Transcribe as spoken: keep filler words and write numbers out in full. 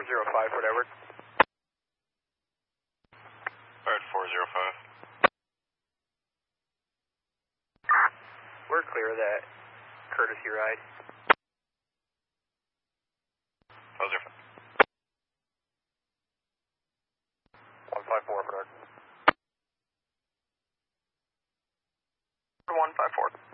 four zero five, whatever. Alright, four zero five. We're clear of that courtesy ride. How's your phone? one five four, for dark. one five four.